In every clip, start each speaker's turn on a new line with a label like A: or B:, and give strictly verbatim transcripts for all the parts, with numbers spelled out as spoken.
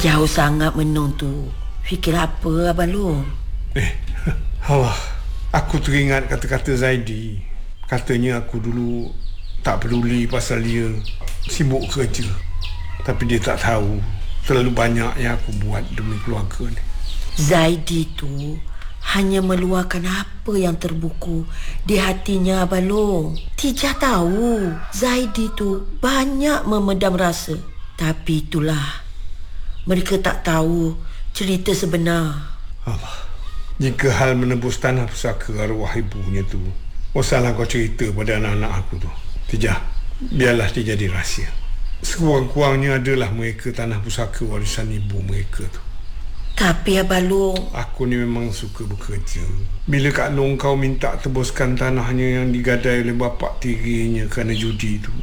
A: Jauh sangat menung tu. Fikir apa Abang Long?
B: Eh, Allah, aku teringat kata-kata Zaidi. Katanya aku dulu tak peduli pasal dia sibuk kerja. Tapi dia tak tahu terlalu banyak yang aku buat demi keluarga ni.
A: Zaidi tu hanya meluahkan apa yang terbuku di hatinya Abang Long. Tijah tahu Zaidi tu banyak memendam rasa. Tapi itulah, mereka tak tahu cerita sebenar.
B: Allah, jika hal menebus tanah pusaka arwah ibunya tu, usahlah kau cerita pada anak-anak aku tu. Tijah, biarlah dia jadi rahsia. Sekurang-kurangnya adalah mereka tanah pusaka warisan ibu mereka tu.
A: Tapi Abang Long,
B: aku ni memang suka bekerja. Bila Kak Long kau minta tebuskan tanahnya yang digadai oleh bapak tirinya kerana judi tu,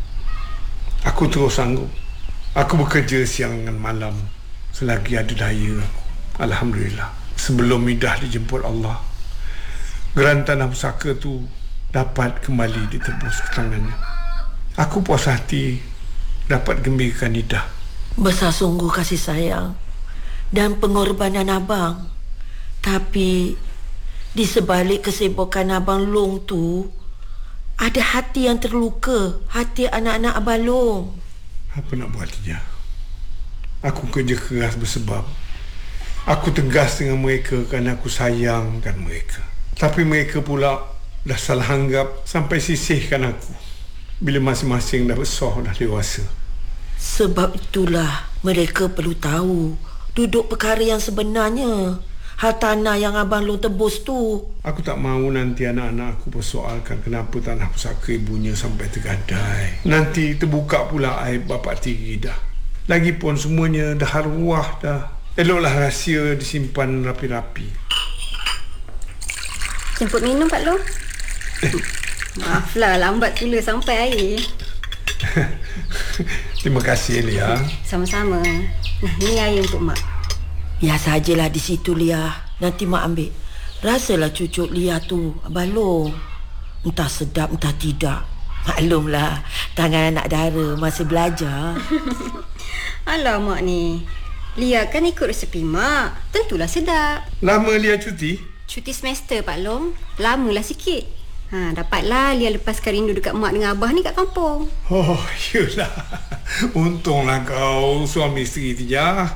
B: aku terus sanggup. Aku bekerja siang dan malam selagi ada daya aku. Alhamdulillah. Sebelum Midah dijemput Allah, geran tanah pusaka tu dapat kembali ditebus ke tangannya. Aku puas hati dapat gembirakan Midah.
A: Besar sungguh kasih sayang dan pengorbanan abang. Tapi di sebalik kesibukan Abang Long tu, ada hati yang terluka, hati anak-anak Abang Long.
B: Apa nak buat dia? Aku kerja keras bersebab. Aku tegas dengan mereka kerana aku sayangkan mereka. Tapi mereka pula dah salah anggap sampai sisihkan aku bila masing-masing dah besar, dah dewasa.
A: Sebab itulah mereka perlu tahu duduk perkara yang sebenarnya. Hal tanah yang Abang Long tebus tu.
B: Aku tak mahu nanti anak-anak aku persoalkan kenapa tanah pusaka ibunya sampai tergadai. Nanti terbuka pula aib bapak tiri dah. Lagipun semuanya dah arwah dah. Eloklah rahsia disimpan rapi-rapi.
C: Jemput minum Pak Long. Maaflah lambat pula sampai air.
B: Terima kasih Lia.
C: Sama-sama. Nah, ni air untuk Mak.
A: Ya sajalah di situ Lia. Nanti Mak ambil. Rasalah cucuk Lia tu Abang Long. Entah sedap entah tidak. Maklumlah, tangan anak dara masih belajar.
C: Alah Mak ni, Lia kan ikut resepi Mak. Tentulah sedap.
B: Lama Lia cuti?
C: Cuti semester Pak Long. Lamalah sikit. Ha, dapatlah Lia lepaskan rindu dekat Mak dengan Abah ni kat kampung.
B: Oh, iyalah. Untunglah kau suami isteri Tijah.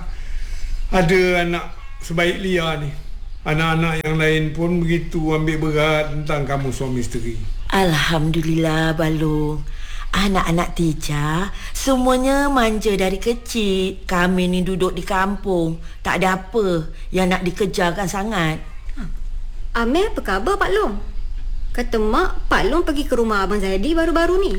B: Ada anak sebaik Lia ni. Anak-anak yang lain pun begitu ambil berat tentang kamu suami isteri.
A: Alhamdulillah Abang Long. Anak-anak Tijah semuanya manja dari kecil. Kami ni duduk di kampung, tak ada apa yang nak dikejarkan sangat.
C: Amir apa khabar Pak Long? Kata Mak, Pak Long pergi ke rumah Abang Zaidi baru-baru ni.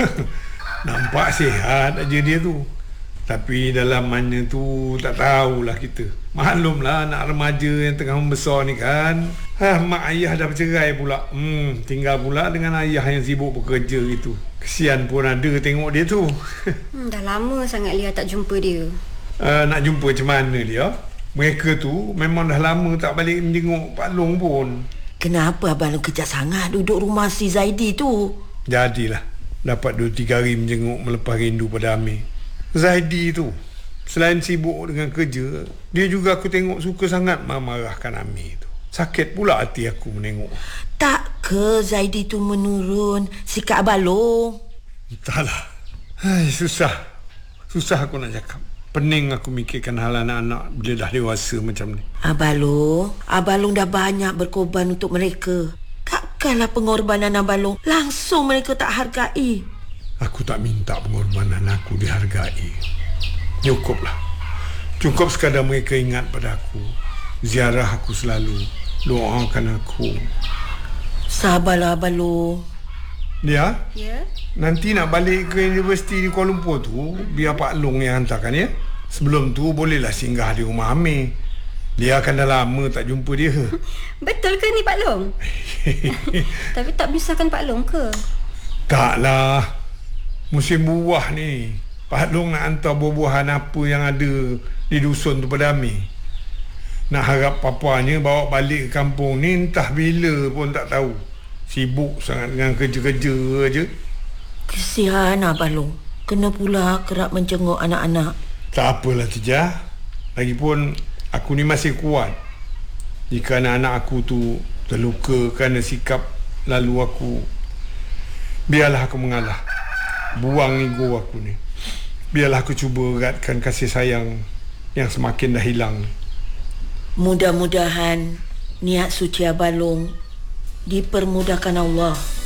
B: Nampak sihat aja dia tu. Tapi dalam mana tu tak tahulah kita. Maklumlah anak remaja yang tengah membesar ni kan. Ha, mak ayah dah bercerai pula. Hmm, tinggal pula dengan ayah yang sibuk bekerja gitu. Kesian pun ada tengok dia tu.
C: hmm, Dah lama sangat Lia tak jumpa dia.
B: Uh, nak jumpa macam mana dia? Mereka tu memang dah lama tak balik menjenguk Pak Long pun.
A: Kenapa Abang Long kejap sangat duduk rumah si Zaidi tu?
B: Jadilah dapat dua tiga hari menjenguk melepas rindu pada Amir. Zaidi tu selain sibuk dengan kerja, dia juga aku tengok suka sangat marahkan Amir tu. Sakit pula hati aku menengok.
A: Tak ke Zaidi tu menurun sikap Abang Long?
B: Entahlah. Hai, susah. Susah aku nak cakap. Pening aku mikirkan hal anak-anak bila dah dewasa macam ni.
A: Abang Long, Abang Long dah banyak berkorban untuk mereka. Takkanlah pengorbanan Abang Long langsung mereka tak hargai.
B: Aku tak minta pengorbanan aku dihargai. Cukuplah. Cukup sekadar mereka ingat pada aku. Ziarah aku selalu. Doakan aku.
A: Sabarlah Abang Long.
B: Dia?
C: Ya?
B: Nanti nak balik ke universiti di Kuala Lumpur tu, biar Pak Long yang hantarkan ya. Sebelum tu bolehlah singgah di rumah Amir. Dia akan dah lama tak jumpa dia.
C: Betul ke ni Pak Long? Tapi tak menyusahkan Pak Long ke?
B: Taklah. Musim buah ni. Pak Long nak hantar buah-buahan apa yang ada di dusun tu pada Amir. Nak harap papanya bawa balik ke kampung ni entah bila pun tak tahu. Sibuk sangat dengan kerja-kerja aja.
A: Kesian Abang Long. Kena pula kerap menjenguk anak-anak.
B: Tak apalah Tijah. Lagipun aku ni masih kuat. Jika anak-anak aku tu terluka kerana sikap lalu aku, biarlah aku mengalah. Buang ego aku ni. Biarlah aku cuba eratkan kasih sayang yang semakin dah hilang.
A: Mudah-mudahan niat suci Abalong dipermudahkan Allah.